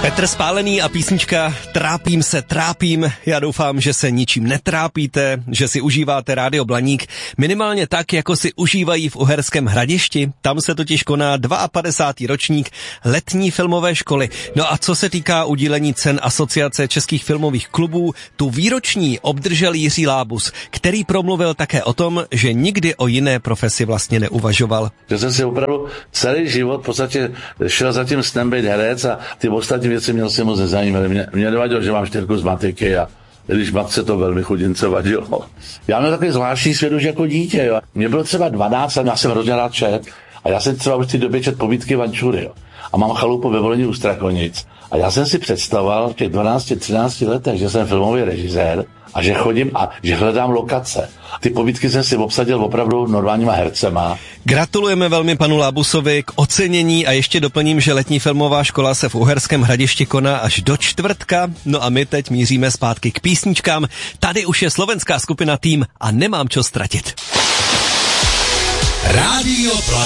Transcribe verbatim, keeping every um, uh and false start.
Petr Spálený a písnička Trápím se, trápím. Já doufám, že se ničím netrápíte, že si užíváte Rádio Blaník minimálně tak, jako si užívají v Uherském Hradišti. Tam se totiž koná padesátý druhý ročník letní filmové školy. No a co se týká udílení cen Asociace českých filmových klubů, tu výroční obdržel Jiří Lábus, který promluvil také o tom, že nikdy o jiné profesi vlastně neuvažoval. Že jsem si opravdu celý život v podstatě šel za tím snem být herec a ty ostatní věci měl se moc nezajímavé. Mě, mě nevadilo, že mám čtyřku z matiky a když matce to velmi chudince vadilo. Já měl takový zvláštní svět už jako dítě. Jo. Mě bylo třeba dvanáct a já jsem hrozně rád čet. A já jsem třeba už v té době čet povídky Vančury. Jo. A mám chalupu ve Volení u Strakonic. A já jsem si představoval v těch dvanácti třinácti letech, že jsem filmový režisér a že chodím a že hledám lokace. Ty povídky jsem si obsadil opravdu normálníma hercema. Gratulujeme velmi panu Lábusovi k ocenění a ještě doplním, že letní filmová škola se v Uherském Hradišti koná až do čtvrtka. No a my teď míříme zpátky k písničkám. Tady už je slovenská skupina Tým a Nemám čo ztratit. Rádio